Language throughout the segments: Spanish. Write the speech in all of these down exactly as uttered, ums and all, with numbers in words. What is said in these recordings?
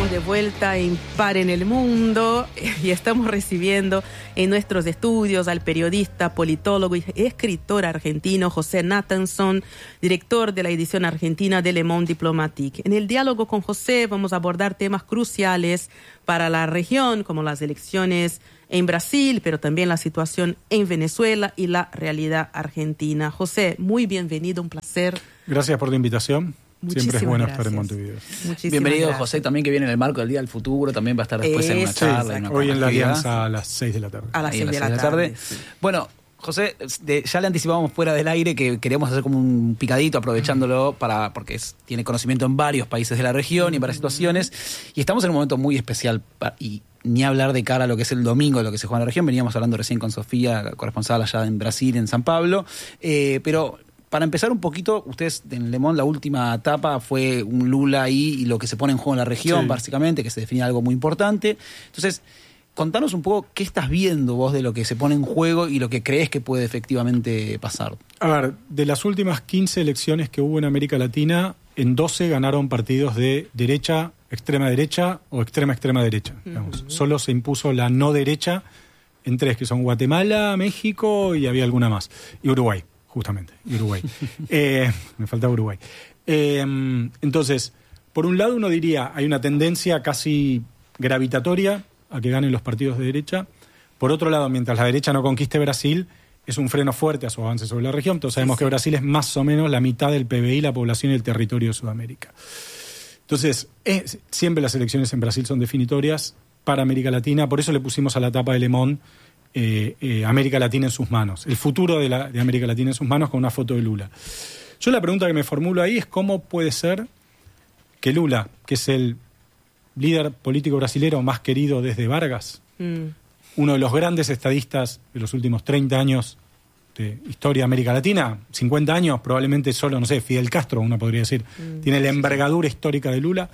estamos de vuelta en Par en el Mundo y estamos recibiendo en nuestros estudios al periodista, politólogo y escritor argentino José Nathanson, director de la edición argentina de Le Monde Diplomatique. En el diálogo con José vamos a abordar temas cruciales para la región, como las elecciones en Brasil, pero también la situación en Venezuela y la realidad argentina. José, muy bienvenido, un placer. Gracias por la invitación. Muchísimas Siempre es bueno gracias. estar en Montevideo. Muchísimas Bienvenido, gracias. José, también que viene en el marco del Día del Futuro, también va a estar después en una Eso, charla. En una Hoy en la actividad. Alianza a las seis de la tarde. A las Ahí seis a de las la seis tarde. sí. Bueno, José, de, ya le anticipábamos fuera del aire que queríamos hacer como un picadito, aprovechándolo para porque es, tiene conocimiento en varios países de la región y en varias situaciones. Y estamos en un momento muy especial pa, y ni hablar de cara a lo que es el domingo, de lo que se juega en la región. Veníamos hablando recién con Sofía, corresponsal allá en Brasil, en San Pablo. Eh, pero para empezar un poquito, ustedes en Le Monde, la última etapa fue un Lula ahí y lo que se pone en juego en la región, Sí. básicamente, que se define algo muy importante. Entonces, contanos un poco qué estás viendo vos de lo que se pone en juego y lo que crees que puede efectivamente pasar. A ver, de las últimas quince elecciones que hubo en América Latina, en doce ganaron partidos de derecha, extrema derecha o extrema extrema derecha. Digamos. Uh-huh. Solo se impuso la no derecha en tres, que son Guatemala, México y había alguna más. Y Uruguay, justamente. Y Uruguay. eh, me faltaba Uruguay. Eh, entonces, por un lado uno diría, hay una tendencia casi gravitatoria a que ganen los partidos de derecha. Por otro lado, mientras la derecha no conquiste Brasil, es un freno fuerte a su avance sobre la región. Todos sabemos que Brasil es más o menos la mitad del P B I, la población y el territorio de Sudamérica. Entonces, es, siempre las elecciones en Brasil son definitorias para América Latina. Por eso le pusimos a la tapa de Le Monde eh, eh, América Latina en sus manos. El futuro de, la, de América Latina en sus manos con una foto de Lula. Yo la pregunta que me formulo ahí es cómo puede ser que Lula, que es el líder político brasilero más querido desde Vargas, mm. uno de los grandes estadistas de los últimos treinta años de historia de América Latina, cincuenta años, probablemente solo, no sé, Fidel Castro, uno podría decir, mm. tiene la envergadura histórica de Lula,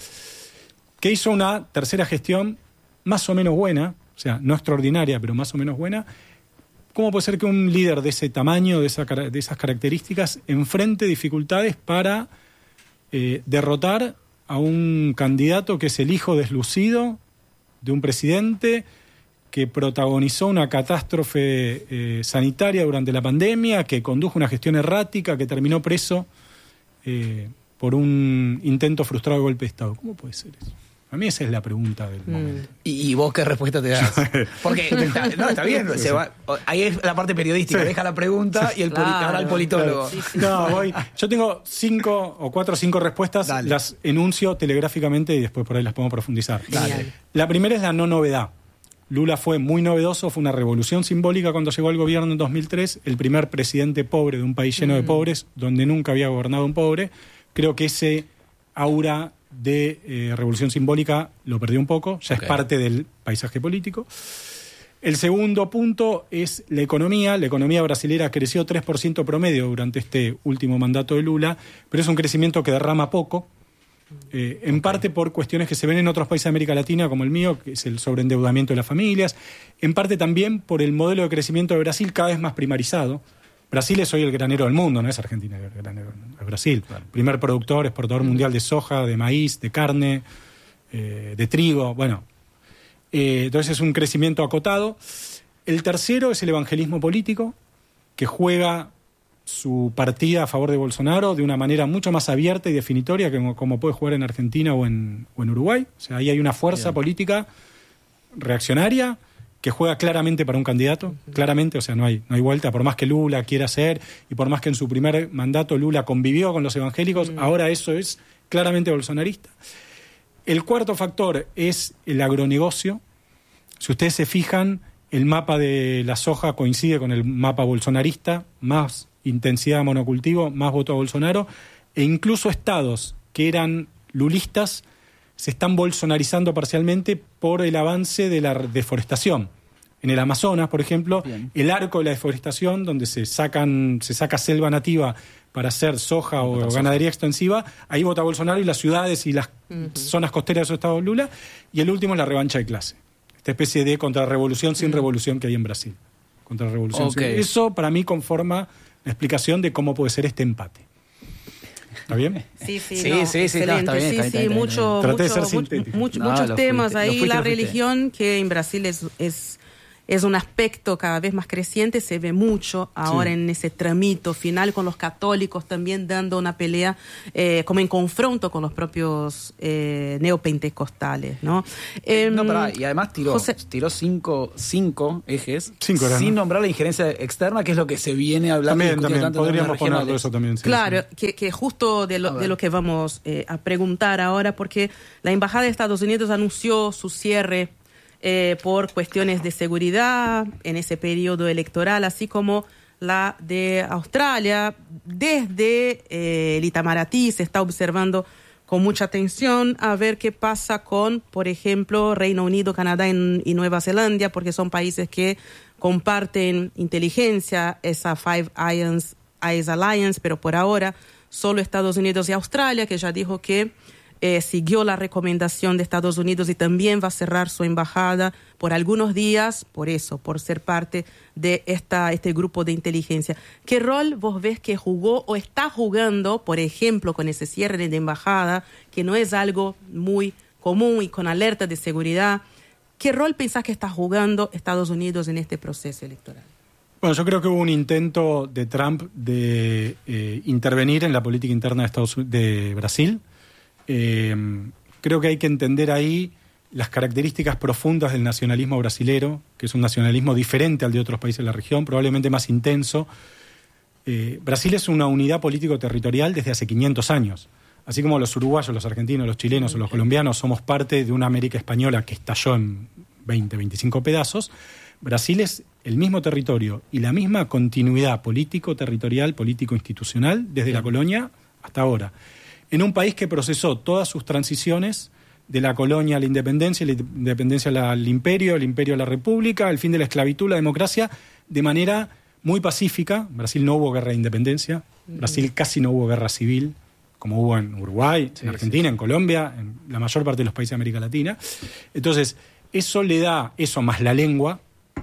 que hizo una tercera gestión más o menos buena, o sea, no extraordinaria, pero más o menos buena. ¿Cómo puede ser que un líder de ese tamaño, de, esa, de esas características, enfrente dificultades para eh, derrotar a un candidato que es el hijo deslucido de un presidente que protagonizó una catástrofe eh, sanitaria durante la pandemia, que condujo una gestión errática, que terminó preso eh, por un intento frustrado de golpe de Estado? ¿Cómo puede ser eso? A mí esa es la pregunta del mm. momento. ¿Y, ¿Y vos qué respuesta te das? Porque está, no, está bien, se va, ahí es la parte periodística, sí. Deja la pregunta y el claro, poli, ahora el politólogo. Claro. Sí, sí. No, voy, yo tengo cinco o cuatro o cinco respuestas, Dale. Las enuncio telegráficamente y después por ahí las podemos profundizar. Dale. La primera es la no novedad. Lula fue muy novedoso, fue una revolución simbólica cuando llegó al gobierno en dos mil tres, el primer presidente pobre de un país lleno mm. de pobres, donde nunca había gobernado un pobre. Creo que ese aura de eh, revolución simbólica lo perdió un poco, ya okay. es parte del paisaje político. El segundo punto es la economía. La economía brasilera creció tres por ciento promedio durante este último mandato de Lula, pero es un crecimiento que derrama poco, eh, en okay. parte por cuestiones que se ven en otros países de América Latina, como el mío, que es el sobreendeudamiento de las familias, en parte también por el modelo de crecimiento de Brasil cada vez más primarizado. Brasil es hoy el granero del mundo, no es Argentina el granero, es Brasil. Claro. Primer productor, exportador mm. mundial de soja, de maíz, de carne, eh, de trigo, bueno. Eh, entonces es un crecimiento acotado. El tercero es el evangelismo político, que juega su partida a favor de Bolsonaro de una manera mucho más abierta y definitoria que como, como puede jugar en Argentina o en, o en Uruguay. O sea, ahí hay una fuerza Bien. política reaccionaria que juega claramente para un candidato, uh-huh. claramente, o sea, no hay, no hay vuelta, por más que Lula quiera ser y por más que en su primer mandato Lula convivió con los evangélicos, uh-huh. ahora eso es claramente bolsonarista. El cuarto factor es el agronegocio. Si ustedes se fijan, el mapa de la soja coincide con el mapa bolsonarista, más intensidad de monocultivo, más voto a Bolsonaro, e incluso estados que eran lulistas se están bolsonarizando parcialmente por el avance de la deforestación. En el Amazonas, por ejemplo, Bien. el arco de la deforestación, donde se sacan se saca selva nativa para hacer soja o soja. ganadería extensiva, ahí vota Bolsonaro y las ciudades y las uh-huh. zonas costeras de su estado Lula. Y el último es la revancha de clase. Esta especie de contrarrevolución sin uh-huh. revolución que hay en Brasil. Contrarrevolución. Okay. Sin... Eso, para mí, conforma la explicación de cómo puede ser este empate. ¿Está bien? Sí, sí, Sí, no, sí, sí, no, está bien, sí, está bien, sí, está bien, mucho, Traté de mucho, ser mucho- sintético. mucho- No, muchos lo temas fuiste, lo ahí. fuiste, La lo fuiste. religión, que en Brasil es, es, es un aspecto cada vez más creciente, se ve mucho ahora Sí. en ese tramito final con los católicos también dando una pelea eh, como en confronto con los propios eh, neopentecostales, ¿no? Em, No, pará, y además tiró, José- tiró cinco, cinco ejes Cinco eran, sin ¿no? nombrar la injerencia externa, que es lo que se viene hablando y También, discutiendo también. tanto en Podríamos términos ponerlo regionales. eso también. sí, Claro, sí. que, que justo de A lo, ver. de lo que vamos eh, a preguntar ahora, porque la Embajada de Estados Unidos anunció su cierre eh, por cuestiones de seguridad en ese periodo electoral, así como la de Australia. Desde eh, el Itamaraty se está observando con mucha atención a ver qué pasa con, por ejemplo, Reino Unido, Canadá en- y Nueva Zelanda, porque son países que comparten inteligencia, esa Five Eyes, Eyes Alliance, pero por ahora solo Estados Unidos y Australia, que ya dijo que eh, siguió la recomendación de Estados Unidos y también va a cerrar su embajada por algunos días, por eso, por ser parte de esta, este grupo de inteligencia. ¿Qué rol vos ves que jugó o está jugando, por ejemplo, con ese cierre de embajada, que no es algo muy común y con alerta de seguridad? ¿Qué rol pensás que está jugando Estados Unidos en este proceso electoral? Bueno, yo creo que hubo un intento de Trump de eh, intervenir en la política interna de, Estados, Unidos- de Brasil. Eh, creo que hay que entender ahí las características profundas del nacionalismo brasilero, que es un nacionalismo diferente al de otros países de la región, probablemente más intenso. Eh, Brasil es una unidad político-territorial desde hace quinientos años. Así como los uruguayos, los argentinos, los chilenos o los colombianos somos parte de una América española que estalló en veinte, veinticinco pedazos, Brasil es el mismo territorio y la misma continuidad político-territorial, político-institucional desde la colonia hasta ahora. En un país que procesó todas sus transiciones de la colonia a la independencia, la independencia al imperio, el imperio a la república, el fin de la esclavitud, la democracia, de manera muy pacífica. En Brasil no hubo guerra de independencia, en Brasil casi no hubo guerra civil, como hubo en Uruguay, Sí, en Argentina, sí. en Colombia, en la mayor parte de los países de América Latina. Entonces, eso le da, eso más la lengua,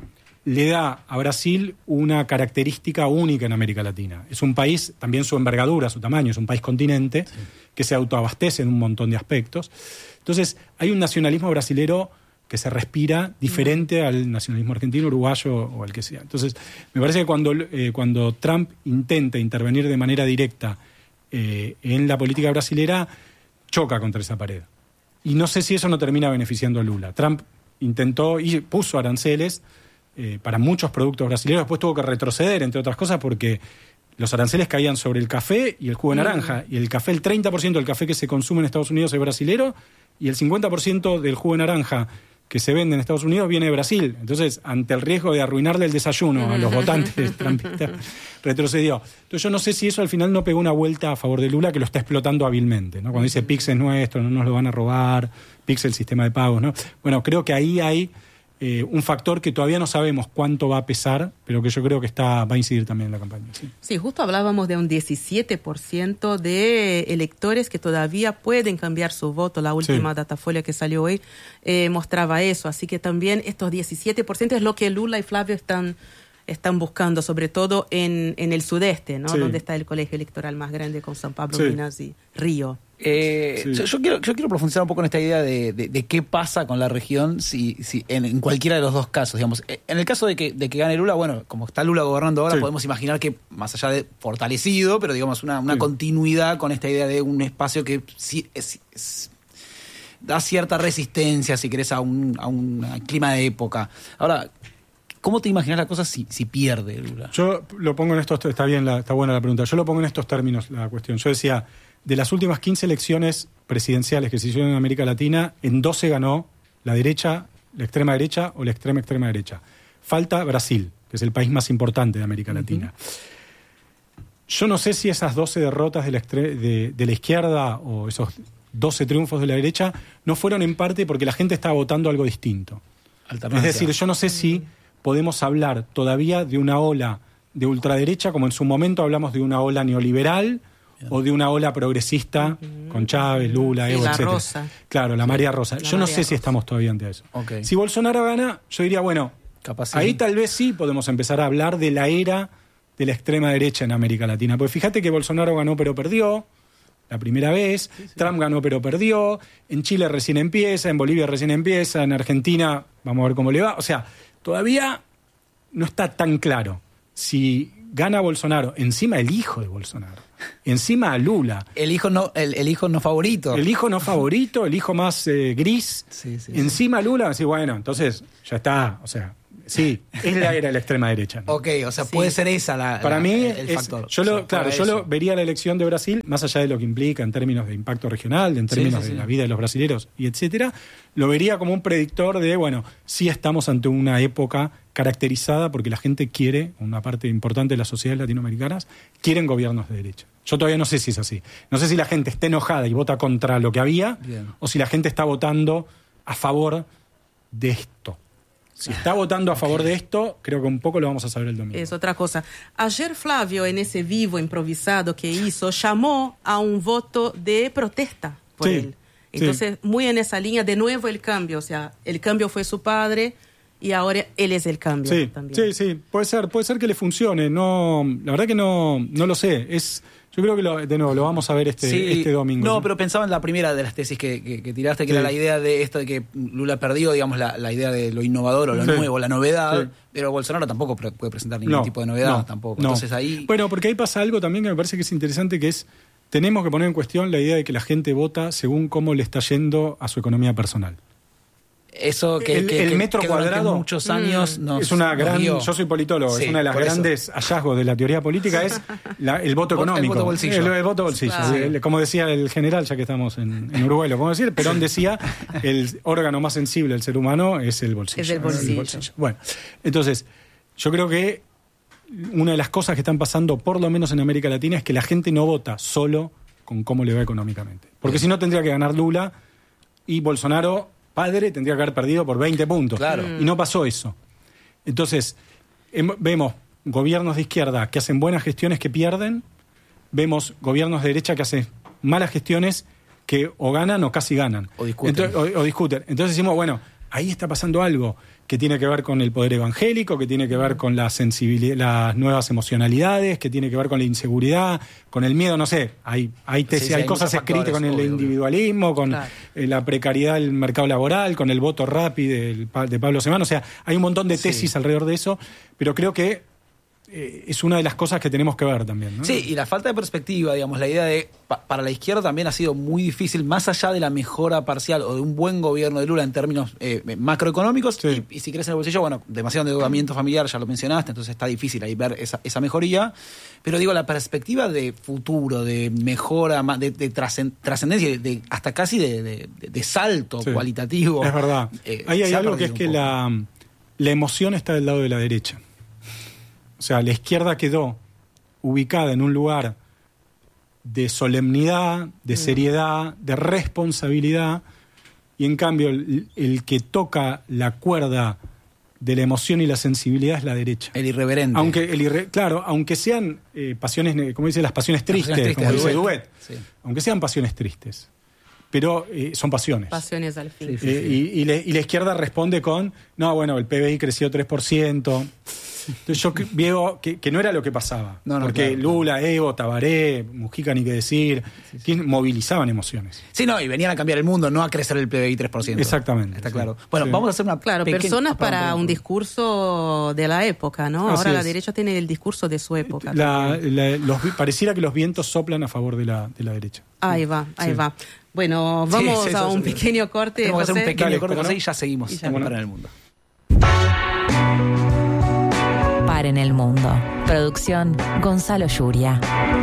le da a Brasil una característica única en América Latina. Es un país, también su envergadura, su tamaño, es un país continente, sí, que se autoabastece en un montón de aspectos. Entonces, hay un nacionalismo brasilero que se respira diferente mm. al nacionalismo argentino, uruguayo o al que sea. Entonces, me parece que cuando, eh, cuando Trump intenta intervenir de manera directa eh, en la política brasilera, choca contra esa pared. Y no sé si eso no termina beneficiando a Lula. Trump intentó y puso aranceles Eh, para muchos productos brasileños, después tuvo que retroceder, entre otras cosas, porque los aranceles caían sobre el café y el jugo de naranja. Mm. Y el café, el treinta por ciento del café que se consume en Estados Unidos es brasilero, y el cincuenta por ciento del jugo de naranja que se vende en Estados Unidos viene de Brasil. Entonces, ante el riesgo de arruinarle el desayuno a los votantes trumpistas, retrocedió. Entonces, yo no sé si eso al final no pegó una vuelta a favor de Lula, que lo está explotando hábilmente, ¿no? Cuando dice Pix es nuestro, no nos lo van a robar, Pix es el sistema de pagos, ¿no? Bueno, creo que ahí hay Eh, un factor que todavía no sabemos cuánto va a pesar, pero que yo creo que está va a incidir también en la campaña. Sí, sí, justo hablábamos de un diecisiete por ciento de electores que todavía pueden cambiar su voto. La última sí. datafolia que salió hoy eh, mostraba eso. Así que también estos diecisiete por ciento es lo que Lula y Flavio están, están buscando, sobre todo en, en el sudeste, ¿no? Sí. Donde está el colegio electoral más grande con San Pablo, sí. Minas y Río. Eh, sí. yo, yo, quiero, yo quiero profundizar un poco en esta idea de, de, de qué pasa con la región si, si en, en cualquiera de los dos casos. Digamos, en el caso de que, de que gane Lula, bueno, como está Lula gobernando ahora, sí. podemos imaginar que, más allá de fortalecido, pero digamos una, una sí. continuidad con esta idea de un espacio que sí, es, es, da cierta resistencia, si querés, a un, a un clima de época. Ahora, ¿cómo te imaginas la cosa si, si pierde Lula? Yo lo pongo en estos, está bien, la, está buena la pregunta. Yo lo pongo en estos términos la cuestión. Yo decía, de las últimas quince elecciones presidenciales que se hicieron en América Latina, en doce ganó la derecha, la extrema derecha o la extrema extrema derecha. Falta Brasil, que es el país más importante de América Latina. Uh-huh. Yo no sé si esas doce derrotas de la, extre- de, de la izquierda o esos doce triunfos de la derecha no fueron en parte porque la gente estaba votando algo distinto. Es decir, yo no sé si podemos hablar todavía de una ola de ultraderecha, como en su momento hablamos de una ola neoliberal, bien, o de una ola progresista, uh-huh, con Chávez, Lula, sí, Evo, la etcétera. Rosa. Claro, la sí, María Rosa. la Yo no María sé Rosa. si estamos todavía ante eso. Okay. Si Bolsonaro gana, yo diría, bueno, capaz ahí sí. tal vez sí podemos empezar a hablar de la era de la extrema derecha en América Latina. Porque fíjate que Bolsonaro ganó pero perdió, la primera vez, sí, sí. Trump ganó pero perdió, en Chile recién empieza, en Bolivia recién empieza, en Argentina vamos a ver cómo le va. O sea, todavía no está tan claro si gana Bolsonaro, encima el hijo de Bolsonaro, encima a Lula. El hijo no, el, el hijo no favorito. El hijo no favorito, el hijo más eh, gris, sí, sí, encima sí. Lula, así bueno, entonces ya está, o sea... Sí, es la era la extrema derecha, ¿no? Ok, o sea, sí. puede ser esa la, para la, mí el, el es, factor. Yo lo, o sea, claro, yo lo vería la elección de Brasil, más allá de lo que implica en términos de impacto regional, en términos sí, sí, de sí. la vida de los brasileños y etcétera, lo vería como un predictor de, bueno, sí estamos ante una época caracterizada porque la gente quiere, una parte importante de las sociedades latinoamericanas, quieren gobiernos de derecha. Yo todavía no sé si es así. No sé si la gente está enojada y vota contra lo que había, Bien. o si la gente está votando a favor de esto. Si está votando a favor de esto, creo que un poco lo vamos a saber el domingo. Es otra cosa. Ayer Flávio, en ese vivo improvisado que hizo, llamó a un voto de protesta por sí, él. Entonces, sí. muy en esa línea, de nuevo el cambio. O sea, el cambio fue su padre y ahora él es el cambio sí, también. Sí, sí, puede ser, puede ser que le funcione. No, la verdad que no, no lo sé. Es... Yo creo que lo, de nuevo lo vamos a ver este, sí, este domingo. No, pero pensaba en la primera de las tesis que, que, que tiraste, que sí. era la idea de esto de que Lula perdió, digamos, la, la idea de lo innovador o lo sí. nuevo, la novedad, sí. pero Bolsonaro tampoco puede presentar ningún no, tipo de novedad no, tampoco. No. Entonces ahí... Bueno, porque ahí pasa algo también que me parece que es interesante, que es, tenemos que poner en cuestión la idea de que la gente vota según cómo le está yendo a su economía personal. Eso que el, que, el que, metro que cuadrado muchos años mm, nos, es una gran dio. Yo soy politólogo, sí, es una de las grandes eso. hallazgos de la teoría política es la, el voto económico, el voto bolsillo, el, el voto bolsillo claro. el, como decía el general, ya que estamos en, en Uruguay, lo podemos decir, Perón decía el órgano más sensible del ser humano es el bolsillo, es el bolsillo. el bolsillo. Bueno, entonces yo creo que una de las cosas que están pasando, por lo menos en América Latina, es que la gente no vota solo con cómo le va económicamente, porque si no tendría que ganar Lula y Bolsonaro padre tendría que haber perdido por veinte puntos. Claro. Y no pasó eso. Entonces, em, vemos gobiernos de izquierda que hacen buenas gestiones que pierden, vemos gobiernos de derecha que hacen malas gestiones que o ganan o casi ganan. O discuten. Entonces, o, o discuten. Entonces decimos, bueno, ahí está pasando algo que tiene que ver con el poder evangélico, que tiene que ver con la sensibilidad, las nuevas emocionalidades, que tiene que ver con la inseguridad, con el miedo, no sé, hay hay, tesis, sí, sí, hay, hay cosas escritas con el obvio, individualismo, con claro. la precariedad del mercado laboral, con el voto rápido de Pablo Semán, o sea, hay un montón de tesis sí. alrededor de eso, pero creo que eh, es una de las cosas que tenemos que ver también, ¿no? Sí, y la falta de perspectiva, digamos, la idea de, pa, para la izquierda también ha sido muy difícil, más allá de la mejora parcial o de un buen gobierno de Lula en términos eh, macroeconómicos, sí. y, y si crees en el bolsillo, bueno, demasiado endeudamiento familiar, ya lo mencionaste, entonces está difícil ahí ver esa, esa mejoría, pero digo, la perspectiva de futuro, de mejora, de, de trascendencia, de, de, hasta casi de, de, de salto sí. cualitativo. Es verdad. Eh, ahí hay algo que es que la, la emoción está del lado de la derecha. O sea, la izquierda quedó ubicada en un lugar de solemnidad, de seriedad, de responsabilidad, y en cambio el, el que toca la cuerda de la emoción y la sensibilidad es la derecha. El irreverente. Aunque el irre, claro, aunque sean eh, pasiones, como dice, las pasiones tristes, las pasiones tristes como dice Duet, sí. aunque sean pasiones tristes, pero eh, son pasiones. Pasiones al fin. Sí, sí, eh, sí. Y, y, le, y la izquierda responde con, no, bueno, el P B I creció tres por ciento. Entonces yo veo que, que no era lo que pasaba. No, no, porque claro, Lula, Evo, Tabaré, Mujica, ni qué decir, sí, sí. movilizaban emociones. Sí, no, y venían a cambiar el mundo, no a crecer el P B I tres por ciento. Exactamente. Está sí. claro. Bueno, sí. vamos a hacer una Claro, pequeña... personas para un discurso de la época, ¿no? Así Ahora es. La derecha tiene el discurso de su época. La, la, los, pareciera que los vientos soplan a favor de la, de la derecha. Ahí va, ahí sí. va. Bueno, vamos sí, sí, a un sí, pequeño corte. Tenemos José. que hacer un pequeño Dale, corte, José, ¿no? y ya seguimos y ya en Para el Mundo. Para en el Mundo. Producción Gonzalo Yuria.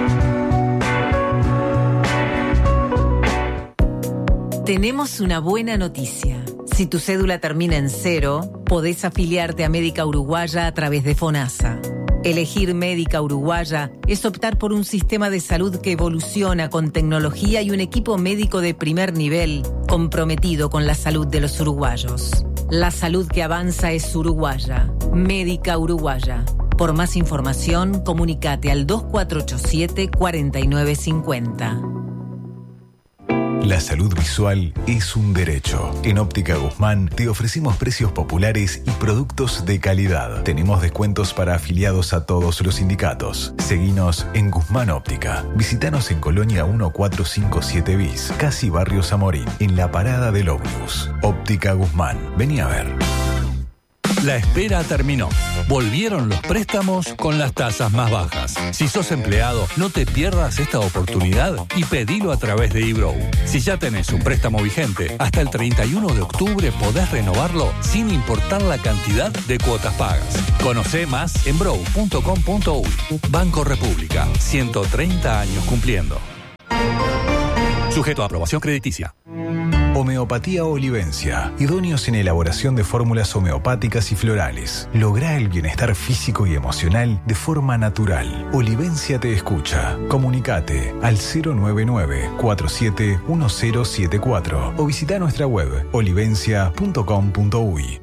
Tenemos una buena noticia. Si tu cédula termina en cero, podés afiliarte a Médica Uruguaya a través de FONASA. Elegir Médica Uruguaya es optar por un sistema de salud que evoluciona con tecnología y un equipo médico de primer nivel comprometido con la salud de los uruguayos. La salud que avanza es uruguaya. Médica Uruguaya. Por más información, comunicate al dos cuatro ocho siete, cuatro nueve cinco cero. La salud visual es un derecho. En Óptica Guzmán te ofrecemos precios populares y productos de calidad. Tenemos descuentos para afiliados a todos los sindicatos. Seguinos en Guzmán Óptica. Visítanos en Colonia mil cuatrocientos cincuenta y siete bis, casi Barrio Zamorín, en la parada del ómnibus. Óptica Guzmán. Vení a ver. La espera terminó. Volvieron los préstamos con las tasas más bajas. Si sos empleado, no te pierdas esta oportunidad y pedilo a través de eBrow. Si ya tenés un préstamo vigente, hasta el treinta y uno de octubre podés renovarlo sin importar la cantidad de cuotas pagas. Conocé más en brow punto com punto uy. Banco República, ciento treinta años cumpliendo. Sujeto a aprobación crediticia. Homeopatía Olivencia. Idóneos en elaboración de fórmulas homeopáticas y florales. Lográ el bienestar físico y emocional de forma natural. Olivencia te escucha. Comunicate al cero nueve nueve, cuatro siete uno cero siete cuatro o visita nuestra web olivencia punto com punto uy.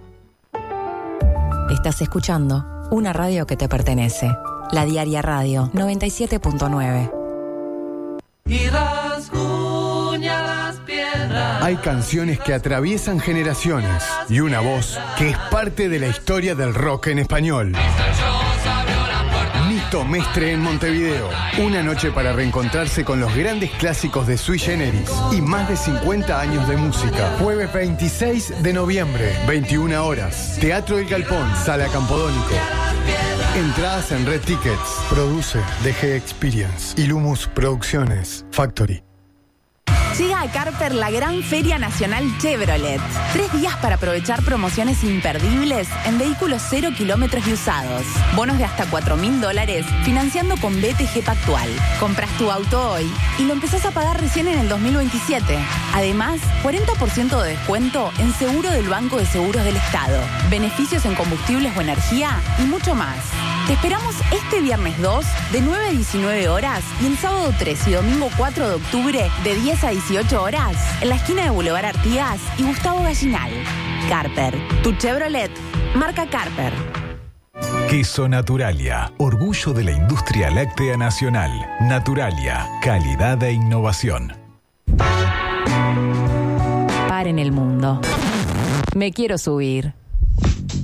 Estás escuchando una radio que te pertenece. La Diaria Radio noventa y siete punto nueve. Y rasguña las piedras. Hay canciones que atraviesan generaciones y una voz que es parte de la historia del rock en español. Nito Mestre en Montevideo. Una noche para reencontrarse con los grandes clásicos de Sui Generis y más de cincuenta años de música. Jueves veintiséis de noviembre, veintiuna horas. Teatro El Galpón, Sala Campodónico. Entradas en Red Tickets. Produce D G Experience. Ilumus Producciones. Factory. Llega a Carper la gran Feria Nacional Chevrolet. Tres días para aprovechar promociones imperdibles en vehículos cero kilómetros y usados. Bonos de hasta cuatro mil dólares financiando con B T G Pactual. Compras tu auto hoy y lo empezás a pagar recién en el dos mil veintisiete. Además, cuarenta por ciento de descuento en seguro del Banco de Seguros del Estado. Beneficios en combustibles o energía y mucho más. Te esperamos este viernes dos de nueve a diecinueve horas y el sábado tres y domingo cuatro de octubre de diez a dieciocho horas en la esquina de Boulevard Artigas y Gustavo Gallinal. Carper, tu Chevrolet, marca Carper. Queso Naturalia, orgullo de la industria láctea nacional. Naturalia, calidad e innovación. Paren el mundo. Me quiero subir.